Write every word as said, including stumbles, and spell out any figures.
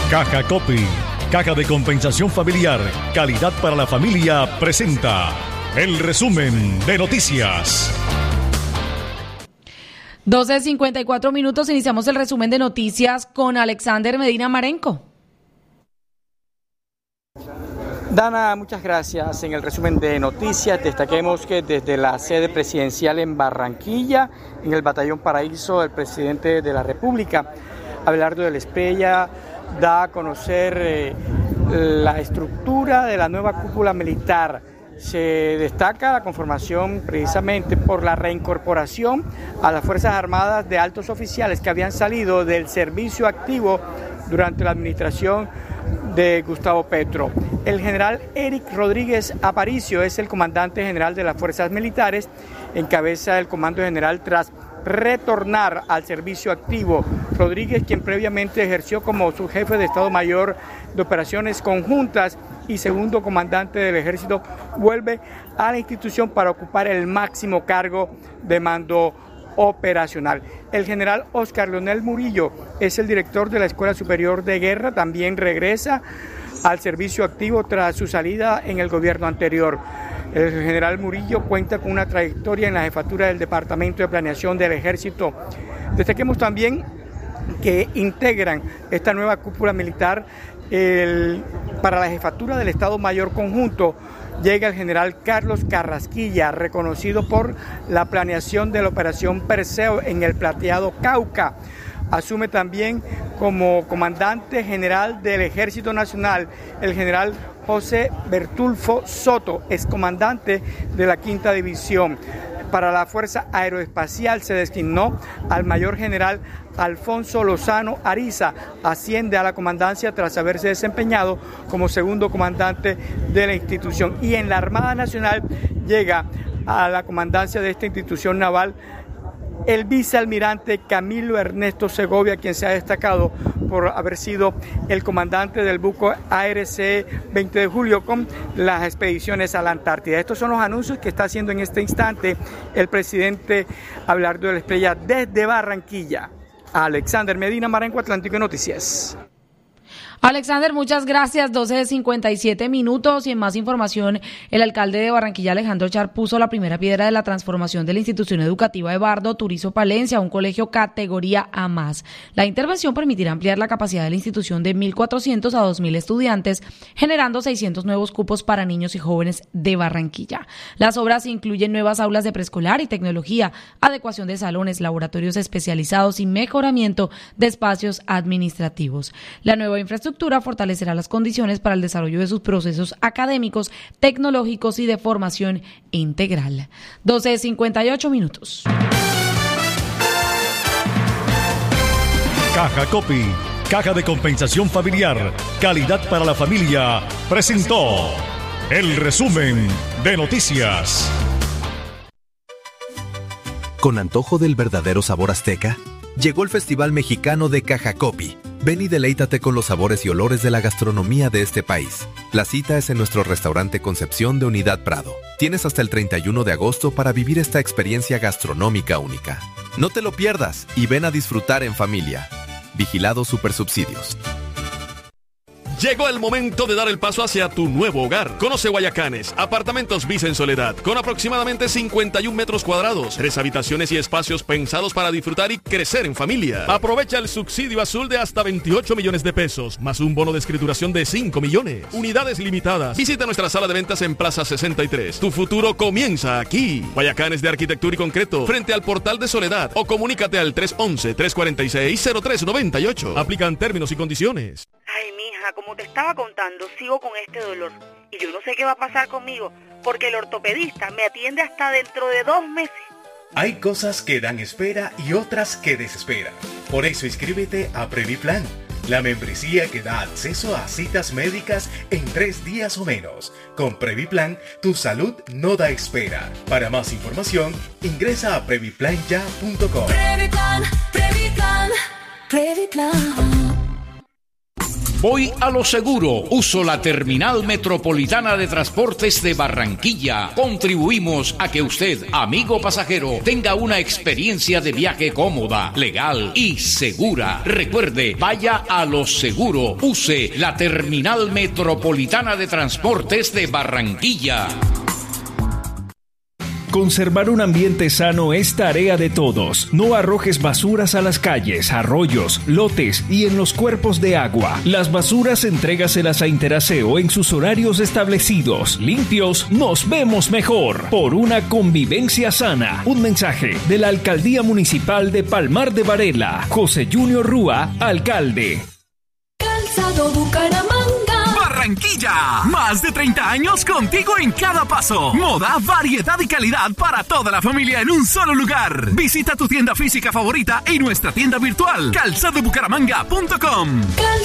Caja Copy, Caja de Compensación Familiar, calidad para la familia, presenta el resumen de noticias. doce cincuenta y cuatro minutos, iniciamos el resumen de noticias con Alexander Medina Marenco. Dana, muchas gracias. En el resumen de noticias destaquemos que desde la sede presidencial en Barranquilla, en el Batallón Paraíso, el presidente de la República, Abelardo del Espriella, da a conocer eh, la estructura de la nueva cúpula militar. Se destaca la conformación precisamente por la reincorporación a las Fuerzas Armadas de altos oficiales que habían salido del servicio activo durante la administración de Gustavo Petro. El general Eric Rodríguez Aparicio es el comandante general de las Fuerzas Militares, encabeza el Comando General tras retornar al servicio activo. Rodríguez, quien previamente ejerció como subjefe de Estado Mayor de Operaciones Conjuntas y segundo comandante del Ejército, vuelve a la institución para ocupar el máximo cargo de mando operacional. El general Oscar Leonel Murillo es el director de la Escuela Superior de Guerra, también regresa al servicio activo tras su salida en el gobierno anterior. El general Murillo cuenta con una trayectoria en la jefatura del Departamento de Planeación del Ejército. Destaquemos también que integran esta nueva cúpula militar el, para la jefatura del Estado Mayor Conjunto. Llega el general Carlos Carrasquilla, reconocido por la planeación de la operación Perseo en el Plateado Cauca. Asume también como comandante general del Ejército Nacional el general José Bertulfo Soto, excomandante de la Quinta División. Para la Fuerza Aeroespacial se designó al mayor general Alfonso Lozano Ariza, asciende a la comandancia tras haberse desempeñado como segundo comandante de la institución. Y en la Armada Nacional llega a la comandancia de esta institución naval el vicealmirante Camilo Ernesto Segovia, quien se ha destacado por haber sido el comandante del buque A R C veinte de julio con las expediciones a la Antártida. Estos son los anuncios que está haciendo en este instante el presidente Abelardo del Espriella desde Barranquilla. Alexander Medina Marenco, Atlántico Noticias. Alexander, muchas gracias. doce cincuenta y siete minutos y en más información, el alcalde de Barranquilla, Alejandro Char, puso la primera piedra de la transformación de la institución educativa Eduardo Turizo Palencia a un colegio categoría A más. La intervención permitirá ampliar la capacidad de la institución de mil cuatrocientos a dos mil estudiantes, generando seiscientos nuevos cupos para niños y jóvenes de Barranquilla. Las obras incluyen nuevas aulas de preescolar y tecnología, adecuación de salones, laboratorios especializados y mejoramiento de espacios administrativos. La nueva infraestructura fortalecerá las condiciones para el desarrollo de sus procesos académicos, tecnológicos y de formación integral. doce cincuenta y ocho minutos. Caja Copy, Caja de Compensación Familiar, calidad para la familia, presentó el resumen de noticias. Con antojo del verdadero sabor azteca, llegó el Festival Mexicano de Caja Copy. Ven y deleítate con los sabores y olores de la gastronomía de este país. La cita es en nuestro restaurante Concepción de Unidad Prado. Tienes hasta el treinta y uno de agosto para vivir esta experiencia gastronómica única. No te lo pierdas y ven a disfrutar en familia. Vigilado Supersubsidios. Llegó el momento de dar el paso hacia tu nuevo hogar. Conoce Guayacanes, apartamentos Visa en Soledad, con aproximadamente cincuenta y un metros cuadrados, tres habitaciones y espacios pensados para disfrutar y crecer en familia. Aprovecha el subsidio azul de hasta veintiocho millones de pesos, más un bono de escrituración de cinco millones. Unidades limitadas. Visita nuestra sala de ventas en Plaza sesenta y tres. Tu futuro comienza aquí. Guayacanes de Arquitectura y Concreto, frente al Portal de Soledad, o comunícate al tres once, tres cuarenta y seis, cero tres noventa y ocho. Aplican términos y condiciones. Ay, mija, como te estaba contando, sigo con este dolor. Y yo no sé qué va a pasar conmigo, porque el ortopedista me atiende hasta dentro de dos meses. Hay cosas que dan espera y otras que desesperan. Por eso inscríbete a Previplan, la membresía que da acceso a citas médicas en tres días o menos. Con Previplan, tu salud no da espera. Para más información, ingresa a previplan ya punto com. Previplan, Previplan, Previplan. Voy a lo seguro. Uso la Terminal Metropolitana de Transportes de Barranquilla. Contribuimos a que usted, amigo pasajero, tenga una experiencia de viaje cómoda, legal y segura. Recuerde, vaya a lo seguro. Use la Terminal Metropolitana de Transportes de Barranquilla. Conservar un ambiente sano es tarea de todos. No arrojes basuras a las calles, arroyos, lotes y en los cuerpos de agua. Las basuras entrégaselas a Interaseo en sus horarios establecidos. Limpios, nos vemos mejor. Por una convivencia sana. Un mensaje de la Alcaldía Municipal de Palmar de Varela. José Junior Rúa, alcalde. Calzado Bucaramanga. Barranquilla, más de treinta años contigo en cada paso. Moda, variedad y calidad para toda la familia en un solo lugar. Visita tu tienda física favorita y nuestra tienda virtual calzado bucaramanga punto com.